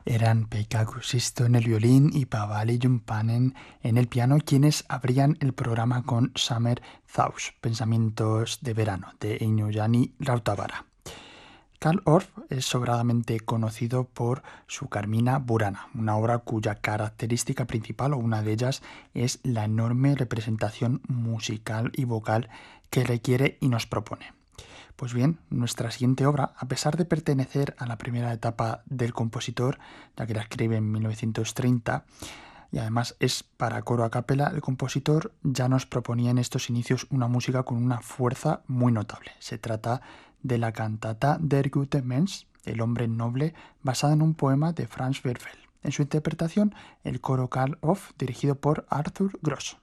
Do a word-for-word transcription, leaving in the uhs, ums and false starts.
Eran Pekka Kuusisto en el violín y Paavali Jumpanen en el piano quienes abrían el programa con Summer Thoughts, Pensamientos de verano, de Einoyani Rautavaara. Carl Orff es sobradamente conocido por su Carmina Burana, una obra cuya característica principal o una de ellas es la enorme representación musical y vocal que requiere y nos propone. Pues bien, nuestra siguiente obra, a pesar de pertenecer a la primera etapa del compositor, ya que la escribe en mil novecientos treinta, y además es para coro a capela, el compositor ya nos proponía en estos inicios una música con una fuerza muy notable. Se trata de la cantata Der gute Mensch, el hombre noble, basada en un poema de Franz Werfel. En su interpretación, el coro Carl Orff, dirigido por Arthur Gross.